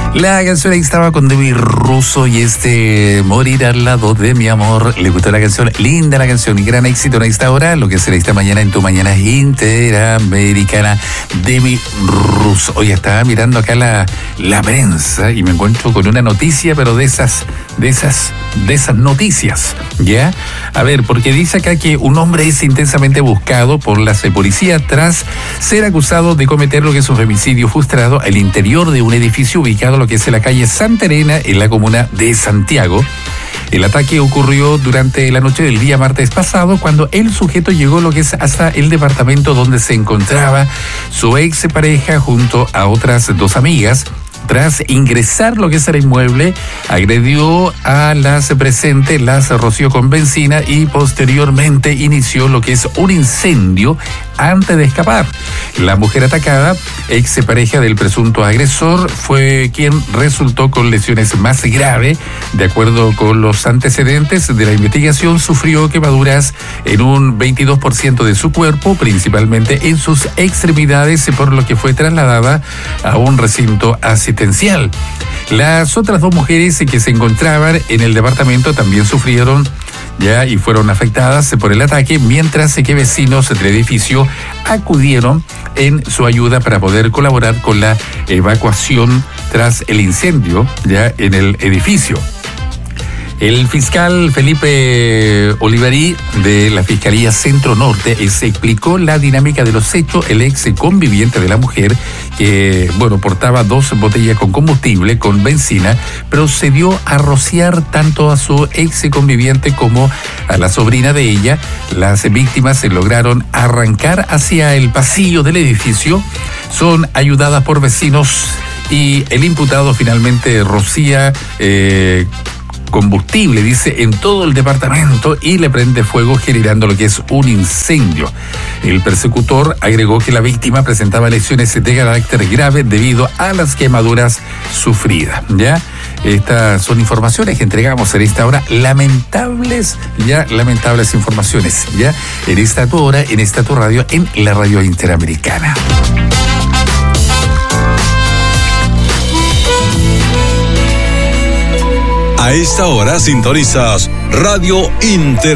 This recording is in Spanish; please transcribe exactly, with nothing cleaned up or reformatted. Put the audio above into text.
La canción ahí estaba con Debbie Russo y este Morir al lado de mi amor. ¿Le gustó la canción? Linda la canción y gran éxito en esta hora. Lo que será esta mañana en tu mañana interamericana. Debbie Russo. Hoy estaba mirando acá la, la prensa y me encuentro con una noticia, pero de esas, de esas, de esas noticias, ¿ya? A ver, porque dice acá que un hombre es intensamente buscado por la policía tras ser acusado de cometer lo que es un femicidio frustrado al interior de un edificio ubicado en lo que es en la calle Santa Elena, en la comuna de Santiago. El ataque ocurrió durante la noche del día martes pasado, cuando el sujeto llegó lo que es hasta el departamento donde se encontraba su ex pareja junto a otras dos amigas. Tras ingresar lo que es el inmueble, agredió a las presentes, las roció con benzina y posteriormente inició lo que es un incendio antes de escapar. La mujer atacada, ex pareja del presunto agresor, fue quien resultó con lesiones más graves. De acuerdo con los antecedentes de la investigación, sufrió quemaduras en un veintidós por ciento de su cuerpo, principalmente en sus extremidades, por lo que fue trasladada a un recinto asistencial. Las otras dos mujeres que se encontraban en el departamento también sufrieron ya y fueron afectadas por el ataque, mientras que vecinos del edificio acudieron en su ayuda para poder colaborar con la evacuación tras el incendio ya en el edificio. El fiscal Felipe Olivarí de la Fiscalía Centro Norte se explicó la dinámica de los hechos. El ex conviviente de la mujer, que bueno, portaba dos botellas con combustible, con benzina, procedió a rociar tanto a su ex conviviente como a la sobrina de ella. Las víctimas se lograron arrancar hacia el pasillo del edificio, son ayudadas por vecinos y el imputado finalmente rocía eh, combustible, dice, en todo el departamento y le prende fuego, generando lo que es un incendio. El persecutor agregó que la víctima presentaba lesiones de carácter grave debido a las quemaduras sufridas. Ya, estas son informaciones que entregamos en esta hora, lamentables, ya, lamentables informaciones, ya, en esta tu hora, en esta tu radio, en la radio interamericana. A esta hora sintonizas Radio Interamericana.